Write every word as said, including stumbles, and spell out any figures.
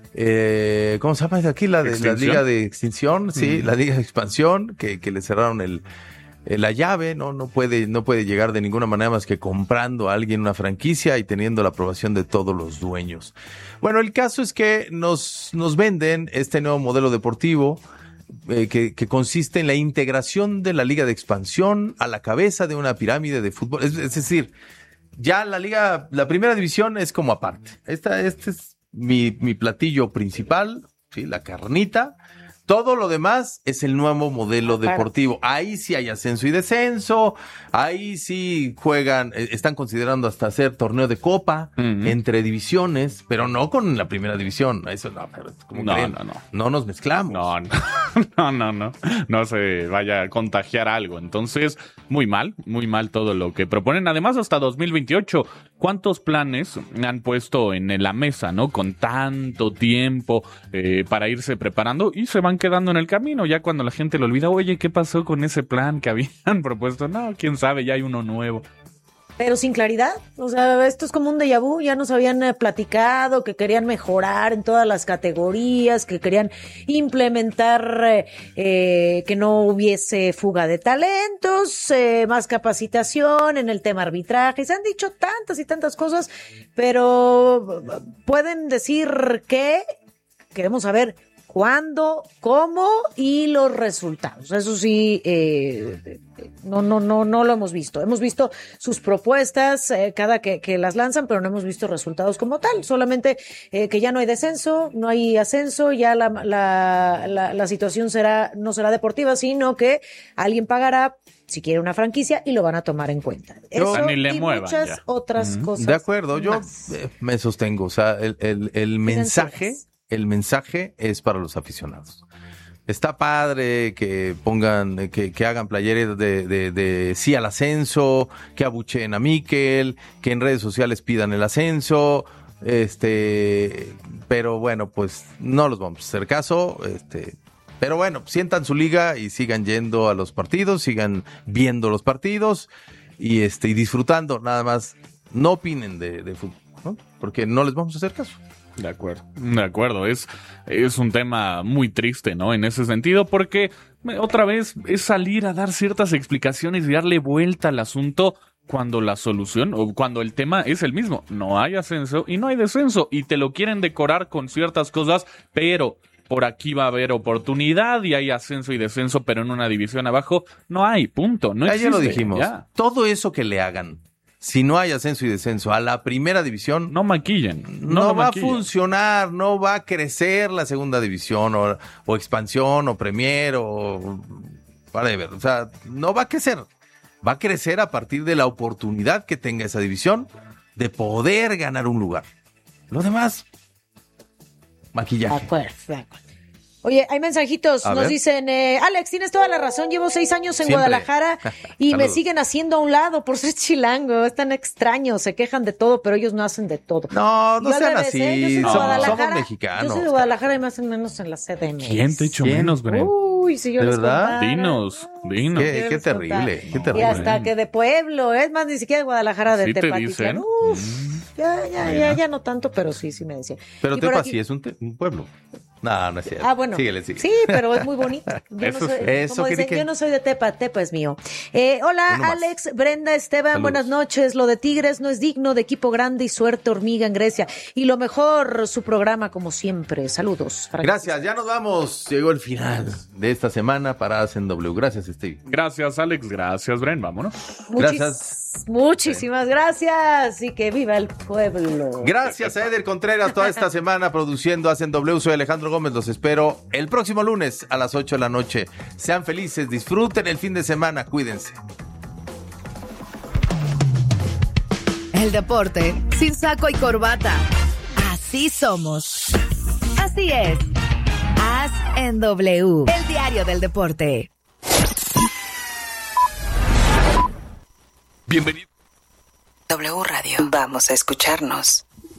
eh, ¿cómo se llama aquí? La de la Liga de Extinción, sí, mm. la Liga de Expansión, que, que le cerraron el, el la llave, ¿no? No puede, no puede llegar de ninguna manera más que comprando a alguien una franquicia y teniendo la aprobación de todos los dueños. Bueno, el caso es que nos, nos venden este nuevo modelo deportivo, Eh, que, que consiste en la integración de la Liga de Expansión a la cabeza de una pirámide de fútbol. Es, es decir, ya la liga, la primera división es como aparte. Esta, este es mi, mi platillo principal, ¿sí? La carnita. Todo lo demás es el nuevo modelo deportivo. Ahí sí hay ascenso y descenso. Ahí sí juegan, están considerando hasta hacer torneo de copa uh-huh. entre divisiones, pero no con la primera división. Eso no, pero como no, creen, no, no. No nos mezclamos. No, no, no, no, no. No se vaya a contagiar algo. Entonces, muy mal, muy mal todo lo que proponen. Además, hasta dos mil veintiocho, ¿cuántos planes han puesto en la mesa, no? Con tanto tiempo eh, para irse preparando y se van quedando en el camino, ya cuando la gente lo olvida, oye, ¿qué pasó con ese plan que habían propuesto? No, quién sabe, ya hay uno nuevo. Pero sin claridad, o sea, esto es como un déjà vu, ya nos habían eh, platicado que querían mejorar en todas las categorías, que querían implementar eh, eh, que no hubiese fuga de talentos, eh, más capacitación en el tema arbitraje, se han dicho tantas y tantas cosas, pero pueden decir que queremos saber cuándo, cómo y los resultados. Eso sí, eh, no, no, no, no lo hemos visto. Hemos visto sus propuestas eh, cada que, que las lanzan, pero no hemos visto resultados como tal. Solamente eh, que ya no hay descenso, no hay ascenso, ya la, la, la, la situación será, no será deportiva, sino que alguien pagará si quiere una franquicia y lo van a tomar en cuenta. Eso yo, ni le y muevan, muchas ya. otras mm, cosas. De acuerdo, yo eh, me sostengo. O sea, el, el, el mensaje... El mensaje es para los aficionados. Está padre que pongan, que, que hagan playeres de, de, de sí al ascenso, que abucheen a Mikel, que en redes sociales pidan el ascenso, este, pero bueno, pues no los vamos a hacer caso, este, pero bueno, sientan su liga y sigan yendo a los partidos, sigan viendo los partidos y este, y disfrutando, nada más, no opinen de, de fútbol, ¿no? Porque no les vamos a hacer caso. De acuerdo, de acuerdo, es, es un tema muy triste, ¿no? En ese sentido, porque otra vez es salir a dar ciertas explicaciones y darle vuelta al asunto cuando la solución o cuando el tema es el mismo. No hay ascenso y no hay descenso y te lo quieren decorar con ciertas cosas, pero por aquí va a haber oportunidad y hay ascenso y descenso, pero en una división abajo no hay, punto, no existe. Ya lo dijimos, ya. Todo eso que le hagan, si no hay ascenso y descenso a la primera división, no maquillen. No, no va maquillen. a funcionar, no va a crecer la segunda división o, o expansión o premier o whatever. O sea, no va a crecer. Va a crecer a partir de la oportunidad que tenga esa división de poder ganar un lugar. Lo demás, maquillaje. De acuerdo, de acuerdo. Oye, hay mensajitos, a nos ver. dicen, eh, Alex, tienes toda la razón, llevo seis años en Siempre. Guadalajara y me siguen haciendo a un lado por ser chilango, es tan extraño, se quejan de todo, pero ellos no hacen de todo. No, no yo sean revés, así, ¿eh? Yo soy de no, Guadalajara, somos mexicanos. Yo soy de Guadalajara y más o menos en la C D M X. ¿Quién te echó menos, Bren? Uy, si yo ¿De les verdad? contara. Dinos, dinos. Qué, qué terrible, qué terrible. Y hasta que de pueblo, es más, ni siquiera de Guadalajara, de ¿Sí te Tepatitlán. dicen? Uf, mm. ya, ya, ya, ya no tanto, pero sí, sí me decían. Pero y Tepa aquí... sí es un, te- un pueblo. No, no es cierto. Ah, bueno. Síguele, síguele. Sí, pero es muy bonito. Yo Eso no soy, es- como eso dicen, que- yo no soy de Tepa, Tepa es mío. Eh, hola, Uno más. Alex, Brenda, Esteban, Saludos. buenas noches. Lo de Tigres no es digno de equipo grande y suerte hormiga en Grecia. Y lo mejor, su programa como siempre. Saludos. Gracias, ya nos vamos. Llegó el final de esta semana para Hacen W. Gracias, Steve. Gracias, Alex. Gracias, Bren. Vámonos. Muchis- Gracias. Muchísimas gracias. Y que viva el pueblo. Gracias a Eder Contreras toda esta semana produciendo Hacen W. Soy Alejandro Gómez. Los espero el próximo lunes a las ocho de la noche. Sean felices, disfruten el fin de semana, cuídense. El deporte sin saco y corbata. Así somos. Así es. Haz en W. El diario del deporte. Bienvenido. W Radio. Vamos a escucharnos.